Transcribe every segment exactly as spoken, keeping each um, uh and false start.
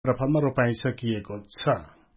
क्षेत्रफलमा रोपाइसकिएको छ।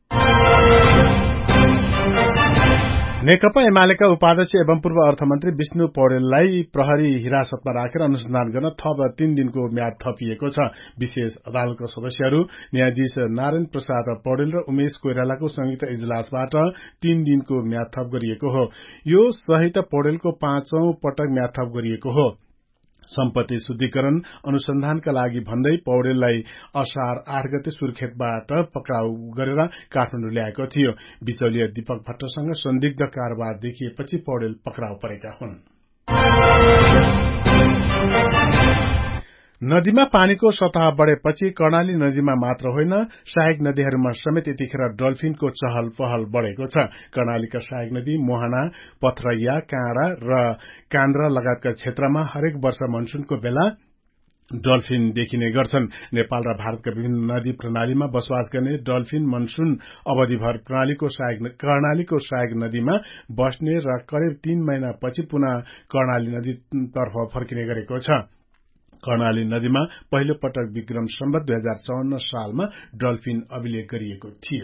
नेकपा एमालेका उपाध्यक्ष एवं पूर्व अर्थमन्त्री विष्णु पौडेललाई प्रहरी हिरासतमा राखेर अनुसन्धान गर्न थप तीन दिनको म्याद थपिएको छ। विशेष अदालतका सदस्यहरू न्यायाधीश नारायण प्रसाद पौडेल र उमेश कोइरालाको संयुक्त इजलासबाट तीन दिनको म्याद थप गरिएको हो। यो सहित पौडेलको पाँचौं पटक म्याद थप गरिएको हो। सम्पत्ति शुद्धिकरण अनुसन्धानका लागि भन्दै पौडेललाई असार आठ गते सुर्खेतबाट पक्राउ गरेर काठमाडौँ ल्याएको थियो। बिचौलिया दीपक भट्टसँग संदिग्ध कारोबार देखिएपछि पौडेल पक्राउ परेका हुन्। नदीमा पानीको सतह बढेपछि कर्णाली नदीमा मात्र होइन सहायक नदीहरूमा समेत यतिखेर डल्फिनको चहल पहल बढ़ेको छ। कर्णालीका सहायक नदी मोहना, पथरैया, काँडा र कान्द्रा लगायतका क्षेत्रमा हरेक वर्ष मनसूनको बेला डल्फिन देखिने गर्छन्। नेपाल र भारतका विभिन्न नदी प्रणालीमा बसोबास गर्ने डल्फिन मनसून अवधिभर प्रणालीको सहायक कर्णालीको सहायक नदीमा बस्ने र करिब तीन महिनापछि पुनः कर्णाली नदीतर्फ फर्किने गरेको छ। कर्णाली नदीमा पहिलो पटक विक्रम सम्वत दुई हजार चौन्न सालमा डल्फिन अभिलेख गरिएको थियो।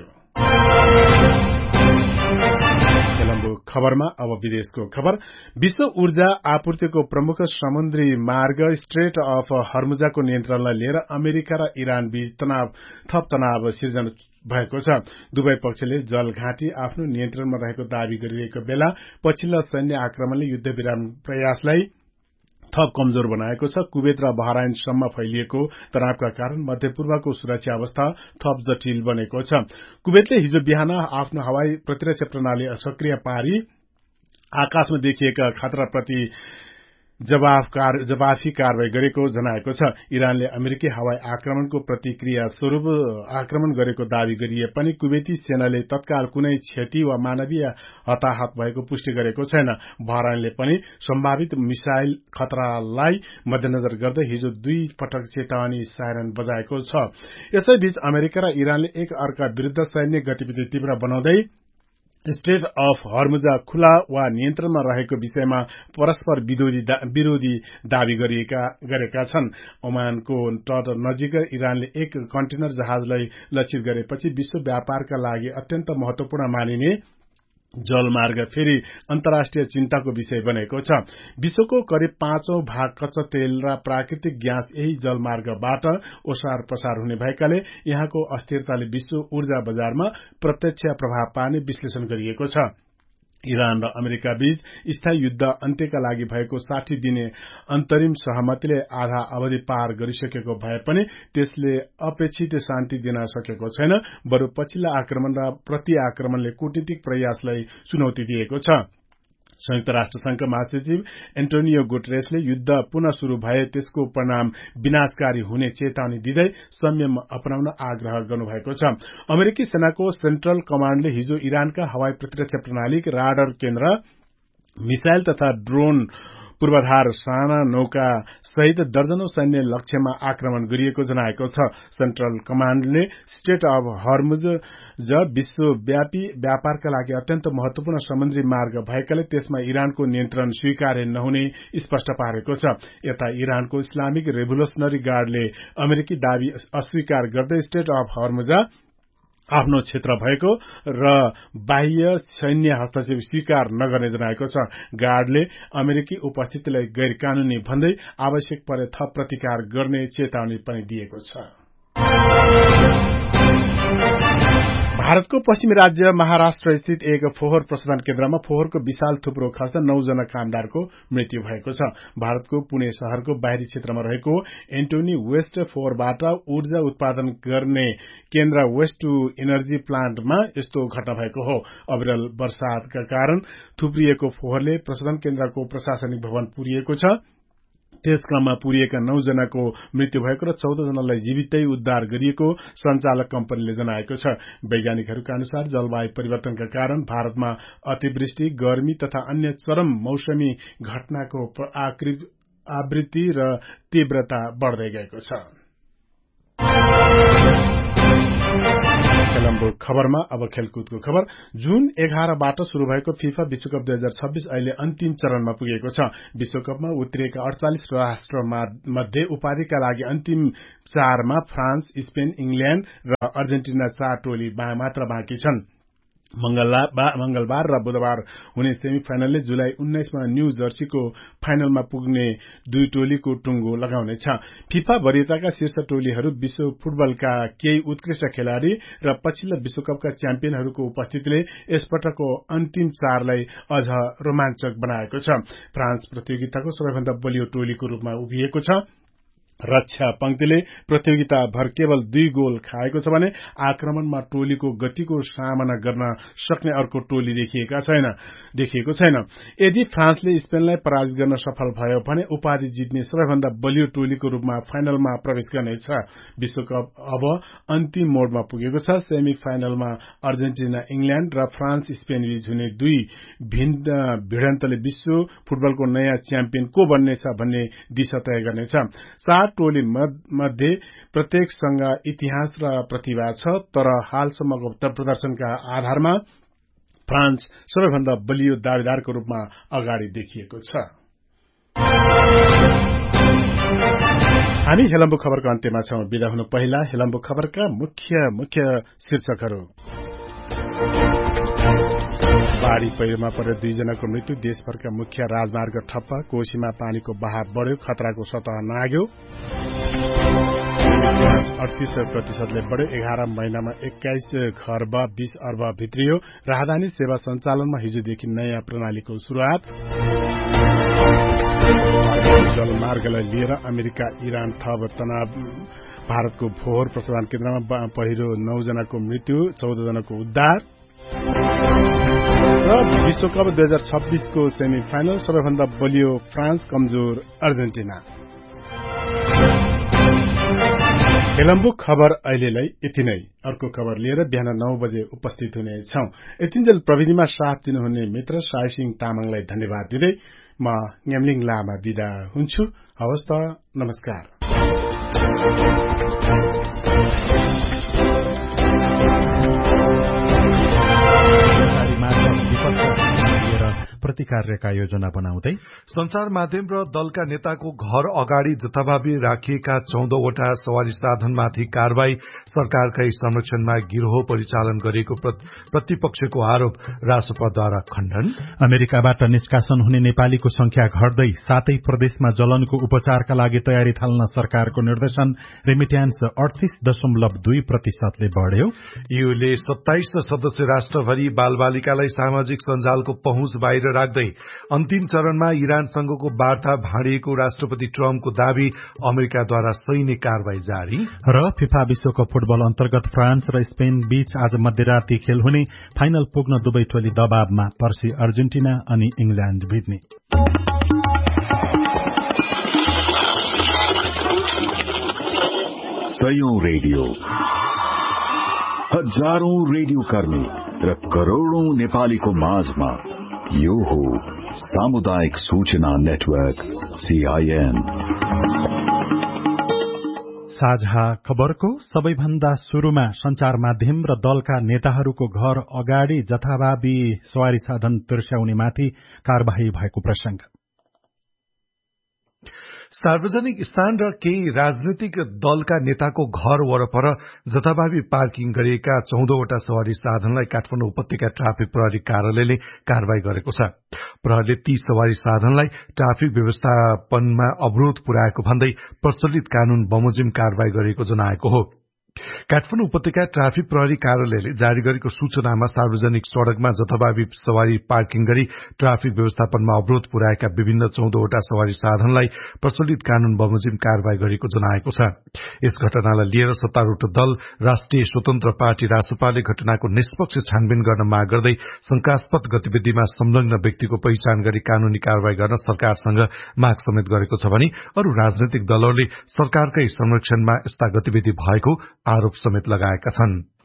खबरमा अब विदेशको खबर। विश्व ऊर्जा आपूर्तिको प्रमुख समुद्री मार्ग स्ट्रेट अफ हर्मुजाको नियन्त्रणलाई लिएर अमेरिका र इरान बीच तनाव थप तनाव सिर्जना भएको छ। दुवै पक्षले जलघाटी आफ्नो नियन्त्रणमा रहेको दावी गरिरहेको बेला पछिल्ला सैन्य आक्रमणले युद्धविराम प्रयासलाई थप कमजोर बनाएको छ। कुवेत र बहराइनसम्म फैलिएको तनावका कारण मध्यपूर्वको सुरक्षा अवस्था थप जटिल बनेको छ। कुवेतले हिजो बिहान आफ्नो हवाई प्रतिरक्षा प्रणाली सक्रिय पारी आकाशमा देखिएका खतराप्रति जवाफी कारवाही गरेको जनाएको छ। इरानले अमेरिकी हवाई आक्रमणको प्रतिक्रिया स्वरूप आक्रमण गरेको दावी गरिए पनि कुवेती सेनाले तत्काल कुनै क्षति वा मानवीय हताहत भएको पुष्टि गरेको छैन। बहराइनले पनि सम्भावित मिसाइल खतरालाई मध्यनजर गर्दै हिजो दुई पटक चेतावनी साइरन बजाएको छ। यसैबीच अमेरिका र इरानले एक अर्का विरूद्ध सैन्य गतिविधि तीव्र बनाउँदै स्ट्रेट अफ हर्मुजा खुला वा नियन्त्रणमा रहेको विषयमा परस्पर विरोधी दावी गरेका छन्। ओमानको तट नजिक इरानले एक कन्टेनर जहाजलाई लक्षित गरेपछि विश्व व्यापारका लागि अत्यन्त महत्वपूर्ण मानिने जलमार्ग फेरि अन्तर्राष्ट्रिय चिन्ताको विषय बनेको छ। विश्वको करिब पाँचौं भाग कच्चा तेल र प्राकृतिक ग्यास यही जलमार्गबाट ओसार पसार हुने भएकाले यहाँको अस्थिरताले विश्व ऊर्जा बजारमा प्रत्यक्ष प्रभाव पार्ने विश्लेषण गरिएको छ। इरान र अमेरिका बीच स्थायी युद्ध अन्त्यका लागि भएको साठी दिने अन्तरिम सहमतिले आधा अवधि पार गरिसकेको भए पनि त्यसले अपेक्षित शान्ति दिन सकेको छैन। बरु पछिल्ला आक्रमण र प्रति आक्रमणले कूटनीतिक प्रयासलाई चुनौती दिएको छ। संयुक्त राष्ट्र संघका महासचिव एन्टोनियो गुटेरेसले युद्ध पुनः शुरू भए त्यसको परिणाम विनाशकारी हुने चेतावनी दिँदै संयम अपनाउन आग्रह गर्नुभएको छ। अमेरिकी सेनाको सेन्ट्रल कमाण्डले हिजो इरानका हवाई प्रतिरक्षा प्रणाली, राडर केन्द्र, मिसाइल तथा ड्रोन पूर्वाधार, साना नौका सहित दर्जनौं सैन्य लक्ष्यमा आक्रमण गरिएको जनाएको छ। सेन्ट्रल कमाण्डले स्ट्रेट अफ हर्मुज विश्वव्यापी व्यापारका लागि अत्यन्त महत्वपूर्ण समुद्री मार्ग भएकाले त्यसमा इरानको नियन्त्रण स्वीकार्य नहुने स्पष्ट पारेको छ। यता इरानको इस्लामिक रेभोल्युसनरी गार्डले अमेरिकी दावी अस्वीकार गर्दै स्ट्रेट अफ हर्मुजा आफ्नो क्षेत्र भएको र बाह्य सैन्य हस्तक्षेप स्वीकार नगर्ने जनाएको छ। गार्डले अमेरिकी उपस्थितिलाई गैर कानूनी भन्दै आवश्यक परे थप प्रतिकार गर्ने चेतावनी पनि दिएको छ। भारतको पश्चिमी राज्य महाराष्ट्र स्थित एक फोहोर प्रशोधन केन्द्रमा फोहोरको विशाल थुप्रो खस्दा नौजना कामदारको मृत्यु भएको छ। भारतको पुणे शहरको बाहिरी क्षेत्रमा रहेको एन्टोनी वेस्ट फोहोरबाट ऊर्जा उत्पादन गर्ने केन्द्र वेस्ट टू एनर्जी प्लान्टमा यस्तो घटना भएको हो। अविरल वर्षातका कारण थुप्रिएको फोहोरले प्रशोधन केन्द्रको प्रशासनिक भवन पुरिएको छ। त्यस क्रममा पुरिएका नौ जनाको मृत्यु भएको र चौध जनालाई जीवितै उद्धार गरिएको संचालक कम्पनीले जनाएको छ। वैज्ञानिकहरूका अनुसार जलवायु परिवर्तनका कारण भारतमा अतिवृष्टि, गर्मी तथा अन्य चरम मौसमी घटनाको आवृत्ति र तीव्रता बढ़दै गएको छ। खबरमा अब खेलकुदको खबर। जुन एघारबाट शुरू भएको फिफा विश्वकप दुई हजार छब्बीस अहिले अन्तिम चरणमा पुगेको छ। विश्वकपमा उत्रिएका अडचालिस राष्ट्र मध्ये उपाधिका लागि अन्तिम चारमा फ्रान्स, स्पेन, इंग्ल्याण्ड र अर्जेन्टिना चार टोली मात्र बाँकी छन्। मंगलबार र बुधबार हुने सेमी फाइनलले जुलाई उन्नाइसमा न्यू जर्सीको फाइनलमा पुग्ने दुई टोलीको टुंगो लगाउनेछ। फिफा वरियताका शीर्ष टोलीहरू विश्व फुटबलका केही उत्कृष्ट खेलाड़ी र पछिल्ला विश्वकपका च्याम्पियनहरूको उपस्थितिले यसपटकको अन्तिम चारलाई अझ रोमाञ्चक बनाएको छ। फ्रान्स प्रतियोगिताको सबैभन्दा बलियो टोलीको रूपमा उभिएको छ। रक्षा पंक्तिले प्रतियोगिता भर केवल दुई गोल खाएको छ भने आक्रमणमा टोलीको गतिको सामना गर्न सक्ने अर्को टोली देखिएका छैन देखिएको छैन। यदि फ्रान्सले स्पेनलाई पराजित गर्न सफल भयो भने उपाधि जित्ने सबैभन्दा बलियो टोलीको रूपमा फाइनलमा प्रवेश गर्नेछ। विश्वकप अब अन्तिम मोडमा पुगेको छ। सेमी फाइनलमा अर्जेन्टिना, इंग्ल्याण्ड र फ्रान्स, स्पेन बीच हुने दुई भिन्न भिडन्तले विश्व फुटबलको नयाँ च्याम्पियन को बन्नेछ भन्ने दिशा तय गर्नेछ। चार टोली मध्ये प्रत्येकसँग इतिहास र प्रतिभा छ, तर हालसम्मको प्रदर्शनका आधारमा फ्रान्स सबैभन्दा बलियो दावेदारको रूपमा अगाडि देखिएको छ। हामी हेलम्बु खबरको अन्त्यमा छौं। बिदा हुनु पहिला हेलम्बु खबरका मुख्य मुख्य शीर्षकहरू। बाढ़ी पहिरोमा परेर दुईजनाको मृत्यु, देशभरका मुख्य राजमार्ग ठप्प, कोशीमा पानीको बहाव बढ्यो, खतराको सतह नाग्यो। अडतीस प्रतिशतले बढ्यो, एघार महिनामा एक्काइस खर्ब बीस अर्ब भित्रियो। राजधानी सेवा सञ्चालनमा हिजोदेखि नयाँ प्रणालीको शुरूआत। जलमार्गलाई लिएर अमेरिका इरान थप तनाव, भारतको फोहोर प्रशोधन केन्द्रमा पहिरो नौ जनाको मृत्यु, चौध जनाको उद्धार। र विश्वकप दुई हजार छब्बीसको सेमी फाइनल, सबैभन्दा बलियो फ्रान्स, कमजोर अर्जेन्टिना। हेलम्बु खबर अहिलेलाई यति नै। अर्को खबर लिएर बिहान नौ बजे उपस्थित हुनेछौं। यतिन्जेल प्रविधिमा साथ दिनुहुने मित्र साईसिंह तामाङलाई धन्यवाद दिँदै म न्यामलिङ लामा बिदा हुन्छु। हवस् त, नमस्कार। प्रतिकार्यका योजना बनाउँदै संचार माध्यम र दलका नेताको घर अगाडि जथाभावी राखिएका चौधवटा सवारी साधनमाथि कारवाही, सरकारकै संरक्षणमा गिरोह परिचालन गरेको प्रतिपक्षको आरोप रासपाद्वारा खण्डन। अमेरिकाबाट निष्कासन हुने नेपालीको संख्या घट्दै सातै प्रदेशमा जलनको उपचारका लागि तयारी थाल्न सरकारको निर्देशन, रेमिट्यान्स अडतीस दशमलव दुई प्रतिशतले बढ्यो। ईयूले सत्ताइस सदस्य राष्ट्रभरि बालबालिकालाई सामाजिक सञ्जालको पहुँच बाहिर राख्दै अन्तिम चरणमा इरानसँगको वार्ता भाँडिएको राष्ट्रपति ट्रम्पको दावी, अमेरिकाद्वारा सैनिक कारवाही जारी। र फिफा विश्वकप फुटबल अन्तर्गत फ्रान्स र स्पेन बीच आज मध्यराती खेल हुने, फाइनल पुग्न दुवै टोली दबावमा, पर्सि अर्जेन्टिना अनि इंग्ल्याण्ड भिड्ने। सयौं रेडियो, हजारौं रेडियो कर्मी र करोड़ौं नेपालीको माझमा यो हो सामुदायिक सूचना नेटवर्क सीआईएन। साझा खबरको सबैभन्दा शुरूमा संचार माध्यम र दलका नेताहरूको घर अगाडि जथाभावी सवारी साधन तिर्स्याउनेमाथि कारबाही भएको प्रसंग। सार्वजनिक स्थान र केही राजनीतिक दलका नेताको घर वरपर जथाभावी पार्किङ गरिएका चौधवटा सवारी साधनलाई काठमाडौँ उपत्यका ट्राफिक प्रहरी कार्यालयले कारवाही गरेको छ। प्रहरीले ती सवारी साधनलाई ट्राफिक व्यवस्थापनमा अवरोध पुर्याएको भन्दै प्रचलित कानून बमोजिम कारवाही गरेको जनाएको हो। काठमाडौँ उपत्यका ट्राफिक प्रहरी कार्यालयले जारी गरेको सूचनामा सार्वजनिक सड़कमा जथाभावी सवारी पार्किङ गरी ट्राफिक व्यवस्थापनमा अवरोध पुर्याएका विभिन्न चौधवटा सवारी साधनलाई प्रचलित कानून बमोजिम कारवाही गरेको जनाएको छ। यस घटनालाई लिएर सत्तारूढ़ दल राष्ट्रिय स्वतन्त्र पार्टी रासपाले घटनाको निष्पक्ष छानबिन गर्न माग गर्दै शंकास्पद गतिविधिमा संलग्न व्यक्तिको पहिचान गरी कानूनी कारवाही गर्न सरकारसँग माग समेत गरेको छ भने अरू राजनैतिक दलहरूले सरकारकै संरक्षणमा यस्ता गतिविधि भएको आरोप समेत लगाएका छन्।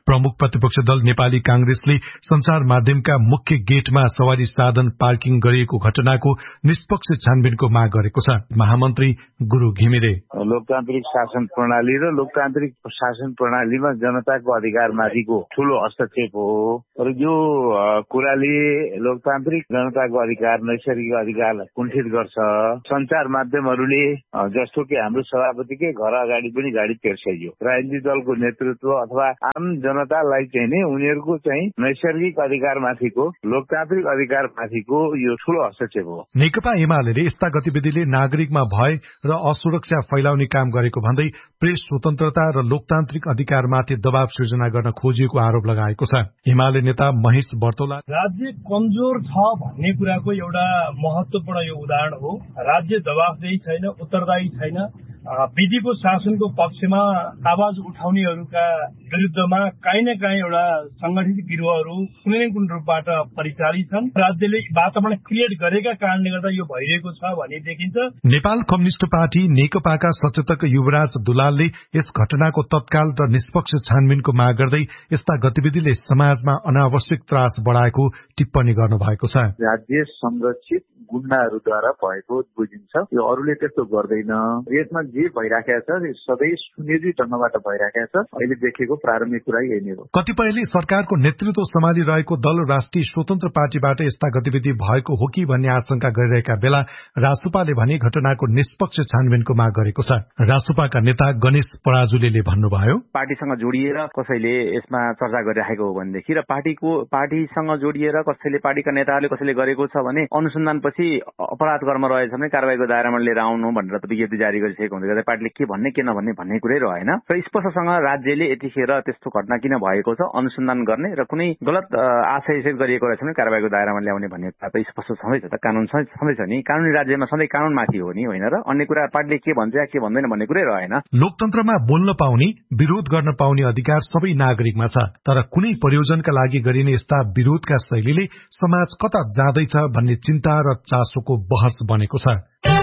प्रमुख प्रतिपक्ष दल नेपाली कांग्रेसले संचार माध्यमका मुख्य गेटमा सवारी साधन पार्किङ गरिएको घटनाको निष्पक्ष छानबिनको माग गरेको छ। महामन्त्री गुरु घिमिरे लोकतान्त्रिक शासन प्रणाली र लोकतान्त्रिक शासन प्रणालीमा जनताको अधिकारमाथिको ठूलो हस्तक्षेप हो। तर यो कुराले लोकतान्त्रिक जनताको अधिकार नैसर्गिक अधिकारलाई कुण्ठित गर्छ। संचार माध्यमहरूले जस्तो कि हाम्रो सभापतिकै घर अगाडि पनि गाडी तेर्स्याइयो। राजनीतिक दलको नेतृत्व अथवा आम जनतालाई चाहिँ नि उनीहरूको चाहिँ नैसर्गिक अधिकारमाथिको लोकतान्त्रिक अधिकारमाथिको यो ठूलो हस्तक्षेप हो। नेकपा एमाले यस्ता गतिविधिले नागरिकमा भय र असुरक्षा फैलाउने काम गरेको भन्दै प्रेस स्वतन्त्रता र लोकतान्त्रिक अधिकारमाथि दबाव सृजना गर्न खोजिएको आरोप लगाएको छ। एमाले नेता महेश बर्तौला राज्य कमजोर छ भन्ने कुराको एउटा महत्वपूर्ण यो उदाहरण हो। राज्य जवाफदेही छैन, उत्तरदायी छैन। विधिको शासनको पक्षमा आवाज उठाउनेहरूका विरुद्धमा काहीँ न काहीँ एउटा संगठित गिरोहहरू कुनै न कुनै रूपबाट परिचालित छन्। राज्यले वातावरण क्रिएट गरेका कारणले गर्दा यो भइरहेको छ भन्ने देखिन्छ। नेपाल कम्युनिष्ट पार्टी नेकपाका सचेतक युवराज दुलालले यस घटनाको तत्काल र निष्पक्ष छानबिनको माग गर्दै यस्ता गतिविधिले समाजमा अनावश्यक त्रास बढाएको टिप्पणी गर्नुभएको छ। राज्य संरक्षित गुण्डाहरूद्वारा भएको बुझिन्छ। यो अरूले त्यस्तो गर्दैन। यसमा जे भइराखेको छ सधैँ सुनियोजित ढंगबाट भइराखेको छ। अहिले देखेको प्रारम्भिक कुरा यही नै हो। कतिपयले सरकारको नेतृत्व सम्हालिरहेको दल राष्ट्रिय स्वतन्त्र पार्टीबाट यस्ता गतिविधि भएको हो कि भन्ने आशंका गरिरहेका बेला रासुपाले भने घटनाको निष्पक्ष छानबिनको माग गरेको छ। रासुपाका नेता गणेश पराजुले भन्नुभयो, पार्टीसँग जोडिएर कसैले यसमा चर्चा गरिराखेको हो भनेदेखि र पार्टीको पार्टीसँग जोडिएर कसैले पार्टीका नेताहरूले कसैले गरेको छ भने अनुसन्धानपछि अपराध कर्म रहेछ भने कारबाहीको दायरामा लिएर आउनु भनेर त विज्ञप्ति जारी गरिसकेको हुँदै गर्दा पार्टीले के भन्ने के नभन्ने भन्ने कुरै रहेन। र स्पष्टसँग राज्यले यतिखेर त्यस्तो घटना किन भएको छ अनुसन्धान गर्ने र कुनै गलत आशयसित गरिएको रहेछ भने कारबाहीको दायरामा ल्याउने भन्ने कुरा त स्पष्ट छँदैछ। त कानून छँदैछ नि। कानूनी राज्यमा सधैँ कानून माथि हो नि, होइन र अन्य कुरा पार्टीले के भन्छ या के भन्दैन भन्ने कुरै रहेन। लोकतन्त्रमा बोल्न पाउने, विरोध गर्न पाउने अधिकार सबै नागरिकमा छ। तर कुनै प्रयोजनका लागि गरिने यस्ता विरोधका शैलीले समाज कता जाँदैछ भन्ने चिन्ता र चासोको बहस बनेको छ।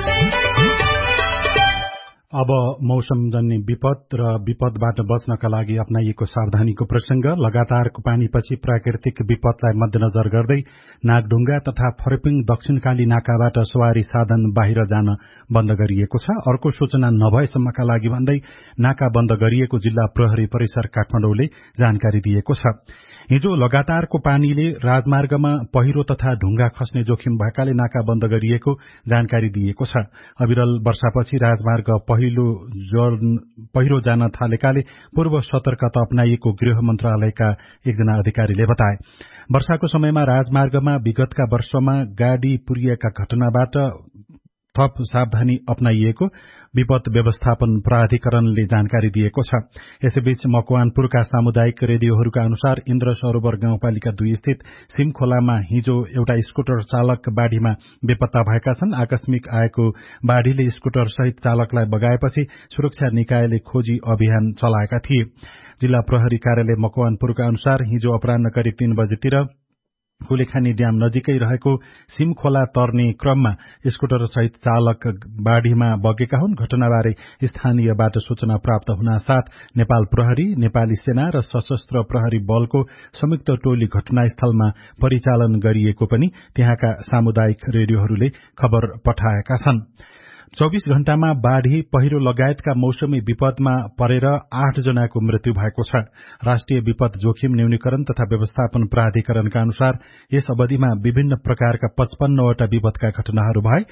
अब मौसमजन्य विपद र विपदबाट बच्नका लागि अपनाइएको सावधानीको प्रसंग। लगातारको पानीपछि प्राकृतिक विपदलाई मध्यनजर गर्दै नागढुङ्गा तथा फरपिङ दक्षिणकाली नाकाबाट सवारी साधन बाहिर जान बन्द गरिएको छ। अर्को सूचना नभएसम्मका लागि भन्दै नाका बन्द गरिएको जिल्ला प्रहरी परिसर काठमाडौँले जानकारी दिएको छ। हिजो लगातारको पानीले राजमार्गमा पहिरो तथा ढुङ्गा खस्ने जोखिम भएकाले नाका बन्द गरिएको जानकारी दिएको छ। अविरल वर्षापछि राजमार्ग पहिलो पहिरो जान थालेकाले पूर्व सतर्कता अपनाइएको गृह मन्त्रालयका एकजना अधिकारीले बताए। वर्षाको समयमा राजमार्गमा विगतका वर्षमा गाडी पुरिएका घटनाबाट थप सावधानी अपनाइएको विपद व्यवस्थापन प्राधिकरणले जानकारी दिएको छ। यसैबीच मकवानपुरका सामुदायिक रेडियोहरूका अनुसार इन्द्र सरोवर गाउँपालिका दुई स्थित सिमखोलामा हिजो एउटा स्कुटर चालक बाढ़ीमा बेपत्ता भएका छन्। आकस्मिक आएको बाढ़ीले स्कुटर सहित चालकलाई बगाएपछि सुरक्षा निकायले खोजी अभियान चलाएका थिए। जिल्ला प्रहरी कार्यालय मकवानपुरका अनुसार हिजो अपराह्न करिब तीन बजेतिर फुलेखानी ड्याम नजिकै रहेको सिमखोला तर्ने क्रममा स्कुटर सहित चालक बाढ़ीमा बगेका हुन्। घटनाबारे स्थानीयबाट सूचना प्राप्त हुनासाथ नेपाल प्रहरी, नेपाली सेना र सशस्त्र प्रहरी बलको संयुक्त टोली घटनास्थलमा परिचालन गरिएको पनि त्यहाँका सामुदायिक रेडियोहरूले खबर पठाएका छन्। चौबीस घण्टामा बाढ़ी, पहिरो लगायतका मौसमी विपदमा परेर आठ जनाको मृत्यु भएको छ। राष्ट्रिय विपद जोखिम न्यूनीकरण तथा व्यवस्थापन प्राधिकरणका अनुसार यस अवधिमा विभिन्न प्रकारका पचपन्नवटा विपदका घटनाहरू भए।